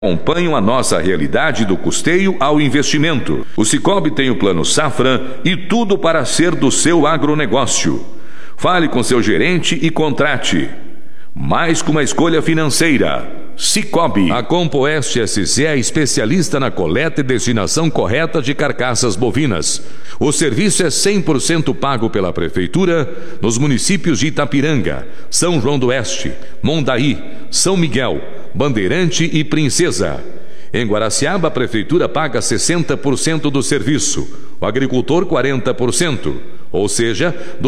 Acompanham a nossa realidade do custeio ao investimento. O Sicoob tem o Plano Safra e tudo para ser do seu agronegócio. Fale com seu gerente e contrate. Mais que uma escolha financeira. Sicoob. A Compoeste SC é especialista na coleta e destinação correta de carcaças bovinas. O serviço é 100% pago pela Prefeitura nos municípios de Itapiranga, São João do Oeste, Mondaí, São Miguel, Bandeirante e Princesa. Em Guaraciaba, a Prefeitura paga 60% do serviço, o agricultor 40%, ou seja, R$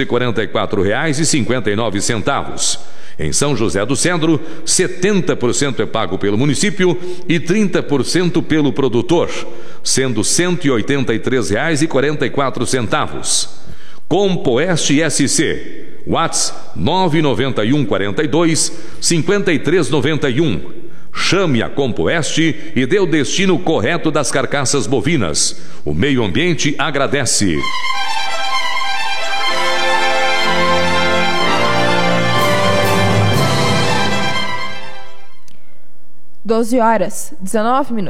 244,59. Em São José do Cedro, 70% é pago pelo município e 30% pelo produtor, sendo R$ 183,44. Compoeste SC, WhatsApp 991 42 5391. Chame a Compoeste e dê o destino correto das carcaças bovinas. O meio ambiente agradece. 12h19.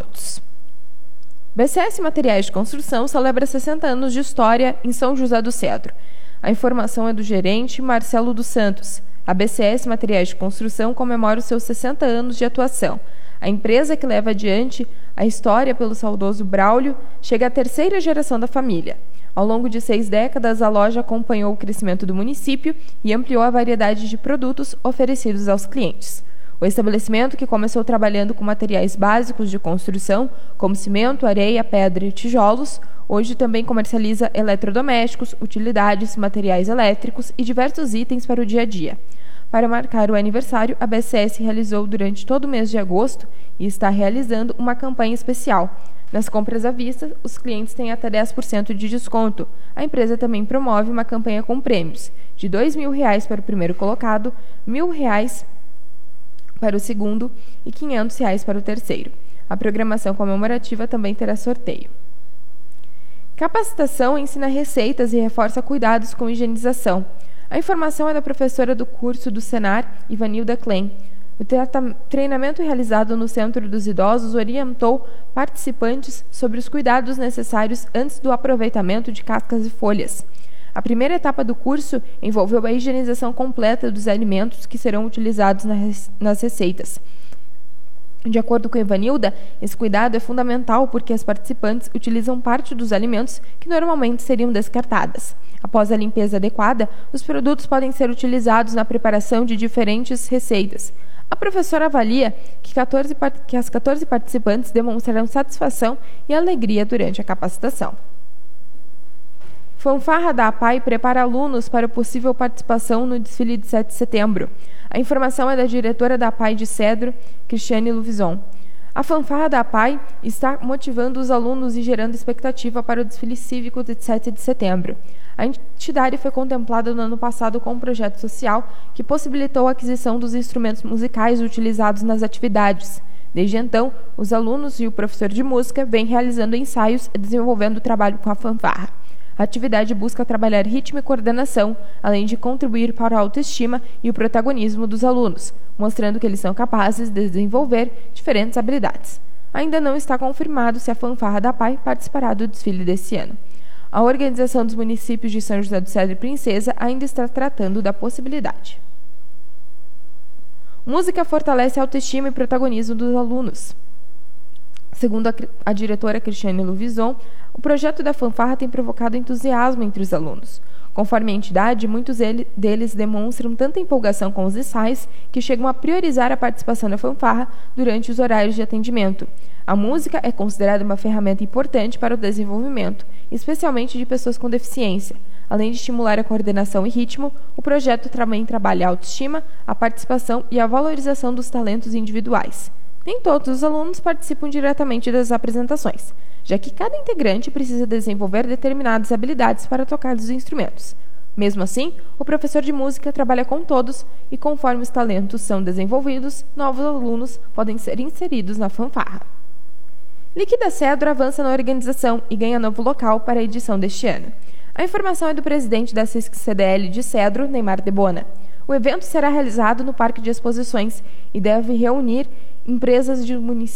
BCS Materiais de Construção celebra 60 anos de história em São José do Cedro. A informação é do gerente Marcelo dos Santos. A BCS Materiais de Construção comemora os seus 60 anos de atuação. A empresa que leva adiante a história pelo saudoso Braulio chega à terceira geração da família. Ao longo de 6 décadas, a loja acompanhou o crescimento do município e ampliou a variedade de produtos oferecidos aos clientes. O estabelecimento, que começou trabalhando com materiais básicos de construção, como cimento, areia, pedra e tijolos, hoje também comercializa eletrodomésticos, utilidades, materiais elétricos e diversos itens para o dia a dia. Para marcar o aniversário, a BCS realizou durante todo o mês de agosto e está realizando uma campanha especial. Nas compras à vista, os clientes têm até 10% de desconto. A empresa também promove uma campanha com prêmios de R$ 2.000 para o primeiro colocado, R$ 1.000 para o segundo e R$ 500 para o terceiro. A programação comemorativa também terá sorteio. Capacitação ensina receitas e reforça cuidados com higienização. A informação é da professora do curso do Senar, Ivanilda Klein. O treinamento realizado no Centro dos Idosos orientou participantes sobre os cuidados necessários antes do aproveitamento de cascas e folhas. A primeira etapa do curso envolveu a higienização completa dos alimentos que serão utilizados nas receitas. De acordo com Ivanilda, esse cuidado é fundamental porque as participantes utilizam parte dos alimentos que normalmente seriam descartadas. Após a limpeza adequada, os produtos podem ser utilizados na preparação de diferentes receitas. A professora avalia que as 14 participantes demonstraram satisfação e alegria durante a capacitação. Fanfarra da APAI prepara alunos para possível participação no desfile de 7 de setembro. A informação é da diretora da APAI de Cedro, Cristiane Luvison. A fanfarra da APAI está motivando os alunos e gerando expectativa para o desfile cívico de 7 de setembro. A entidade foi contemplada no ano passado com um projeto social que possibilitou a aquisição dos instrumentos musicais utilizados nas atividades. Desde então, os alunos e o professor de música vêm realizando ensaios e desenvolvendo o trabalho com a fanfarra. A atividade busca trabalhar ritmo e coordenação, além de contribuir para a autoestima e o protagonismo dos alunos, mostrando que eles são capazes de desenvolver diferentes habilidades. Ainda não está confirmado se a fanfarra da APAI participará do desfile desse ano. A organização dos municípios de São José do Cedro e Princesa ainda está tratando da possibilidade. Música fortalece a autoestima e protagonismo dos alunos. Segundo a diretora Cristiane Luvison, o projeto da fanfarra tem provocado entusiasmo entre os alunos. Conforme a entidade, muitos deles demonstram tanta empolgação com os ensaios que chegam a priorizar a participação na fanfarra durante os horários de atendimento. A música é considerada uma ferramenta importante para o desenvolvimento, especialmente de pessoas com deficiência. Além de estimular a coordenação e ritmo, o projeto também trabalha a autoestima, a participação e a valorização dos talentos individuais. Nem todos os alunos participam diretamente das apresentações, já que cada integrante precisa desenvolver determinadas habilidades para tocar os instrumentos. Mesmo assim, o professor de música trabalha com todos e, conforme os talentos são desenvolvidos, novos alunos podem ser inseridos na fanfarra. Liquida Cedro avança na organização e ganha novo local para a edição deste ano. A informação é do presidente da CISC-CDL de Cedro, Neymar de Bona. O evento será realizado no Parque de Exposições e deve reunir empresas de municípios